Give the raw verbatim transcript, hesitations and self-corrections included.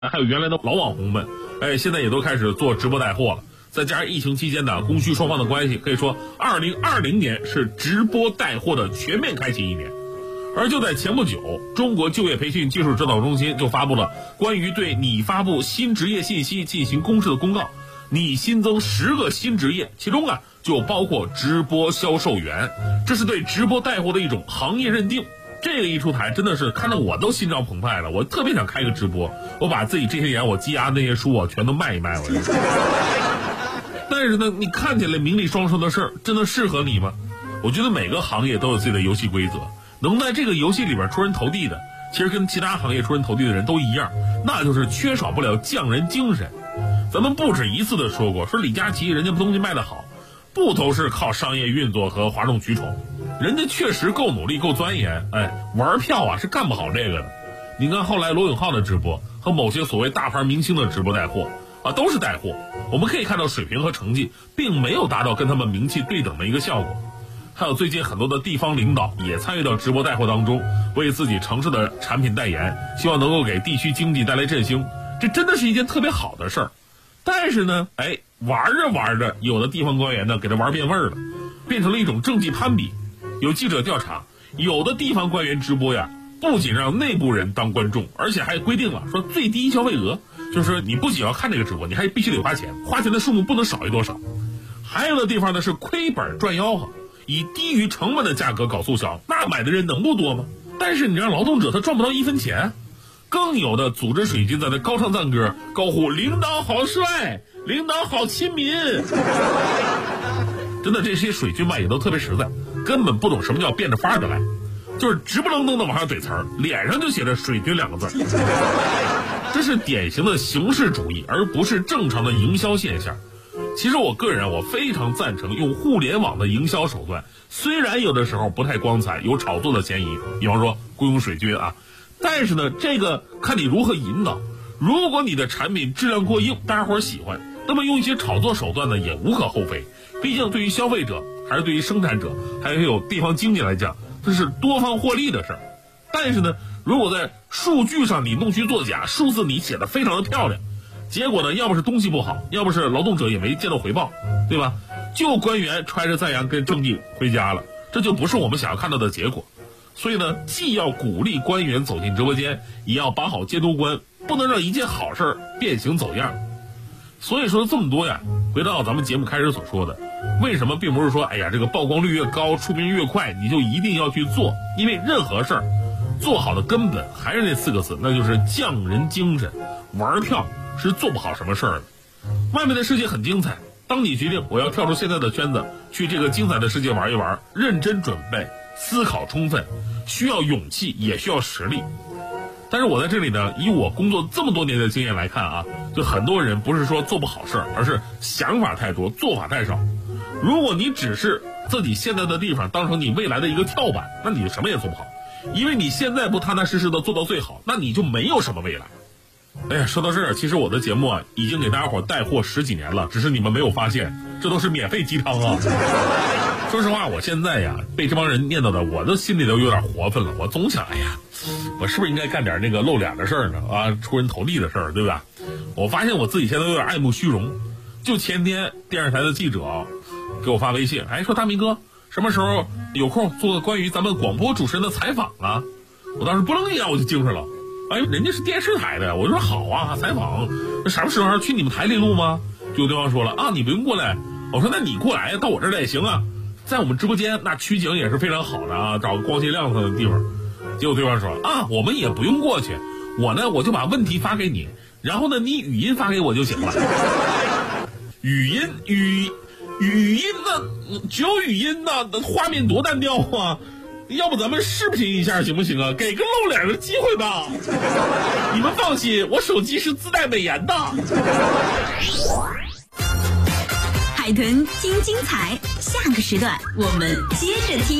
还有原来的老网红们，哎，现在也都开始做直播带货了。再加上疫情期间呢，供需双方的关系，可以说二零二零年是直播带货的全面开启一年。而就在前不久，中国就业培训技术指导中心就发布了关于对拟发布新职业信息进行公示的公告，拟新增十个新职业，其中啊就包括直播销售员，这是对直播带货的一种行业认定。这个一出台，真的是看得我都心潮澎湃了，我特别想开个直播，我把自己这些年我积压的那些书啊全都卖一卖。我但是呢，你看起来名利双收的事儿，真的适合你吗？我觉得每个行业都有自己的游戏规则，能在这个游戏里边出人头地的，其实跟其他行业出人头地的人都一样，那就是缺少不了匠人精神。咱们不止一次的说过，说李佳琦人家东西卖得好，不都是靠商业运作和哗众取宠，人家确实够努力够钻研，哎，玩票啊是干不好这个的。你看后来罗永浩的直播和某些所谓大牌明星的直播带货啊，都是带货，我们可以看到水平和成绩并没有达到跟他们名气对等的一个效果。还有最近很多的地方领导也参与到直播带货当中，为自己城市的产品代言，希望能够给地区经济带来振兴，这真的是一件特别好的事儿。但是呢，哎，玩着玩着，有的地方官员呢给他玩变味儿了，变成了一种政绩攀比。有记者调查，有的地方官员直播呀，不仅让内部人当观众，而且还规定了说最低消费额，就是你不仅要看这个直播，你还必须得花钱，花钱的数目不能少于多少。还有的地方呢是亏本赚吆喝，以低于成本的价格搞促销，那买的人能不多吗？但是你让劳动者他赚不到一分钱。更有的组织水军在那高唱赞歌，高呼领导好帅，领导好亲民。真的，这些水军吧也都特别实在，根本不懂什么叫变着法的来，就是直不愣登的往上怼词儿，脸上就写着水军两个字。这是典型的形式主义，而不是正常的营销现象。其实我个人我非常赞成用互联网的营销手段，虽然有的时候不太光彩，有炒作的嫌疑，比方说雇佣水军啊，但是呢，这个看你如何引导。如果你的产品质量过硬，大家伙儿喜欢，那么用一些炒作手段呢，也无可厚非。毕竟对于消费者，还是对于生产者，还有地方经济来讲，这是多方获利的事儿。但是呢，如果在数据上你弄虚作假，数字你写的非常的漂亮，结果呢，要不是东西不好，要不是劳动者也没见到回报，对吧？就官员揣着赞扬跟政绩回家了，这就不是我们想要看到的结果。所以呢，既要鼓励官员走进直播间，也要把好监督关，不能让一件好事变形走样。所以说这么多呀，回到咱们节目开始所说的，为什么并不是说哎呀这个曝光率越高出名越快你就一定要去做，因为任何事儿做好的根本还是那四个字，那就是匠人精神。玩票是做不好什么事儿的。外面的世界很精彩，当你决定我要跳出现在的圈子，去这个精彩的世界玩一玩，认真准备，思考充分，需要勇气也需要实力。但是我在这里呢，以我工作这么多年的经验来看啊，就很多人不是说做不好事儿，而是想法太多，做法太少。如果你只是自己现在的地方当成你未来的一个跳板，那你什么也做不好，因为你现在不踏踏实实的做到最好，那你就没有什么未来。哎呀，说到这儿，其实我的节目啊，已经给大家伙带货十几年了，只是你们没有发现，这都是免费鸡汤啊。说实话，我现在呀，被这帮人念叨的，我的心里都有点活分了。我总想，哎呀，我是不是应该干点那个露脸的事儿呢？啊，出人头地的事儿，对吧？我发现我自己现在有点爱慕虚荣。就前天电视台的记者给我发微信，哎，说大明哥，什么时候有空做个关于咱们广播主持人的采访啊？我当时不愣一下我就精神了。哎，人家是电视台的，我说好啊，采访，那什么时候去你们台里录吗？结果对方说了啊，你不用过来。我说那你过来到我这儿也行啊，在我们直播间那取景也是非常好的啊，找个光鲜亮堂的地方。结果对方说啊，我们也不用过去，我呢我就把问题发给你，然后呢你语音发给我就行了。语音语语音呢，只有语音呢，画面多单调啊。要不咱们视频一下行不行啊？给个露脸的机会吧。你们放心，我手机是自带美颜的。 海豚听精彩，下个时段我们接着听。